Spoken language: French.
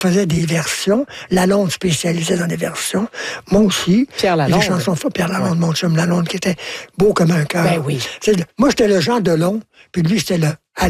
faisait des versions. Lalonde spécialisait dans des versions. Moi aussi. Pierre Lalonde. Des chansons de Pierre Lalonde, mon chum Lalonde, qui était beau comme un cœur. Ben oui. Moi, j'étais le Jean Delon, puis lui, c'était le